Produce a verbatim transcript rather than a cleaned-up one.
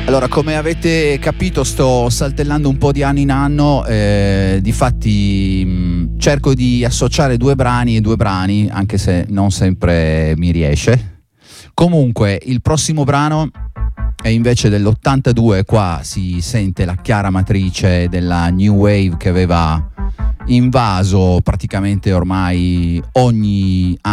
Allora, come avete capito, sto saltellando un po' di anno in anno, eh, difatti mh, cerco di associare due brani e due brani, anche se non sempre mi riesce. Comunque, il prossimo brano è invece dell'ottantadue, qua si sente la chiara matrice della New Wave che aveva invaso praticamente ormai ogni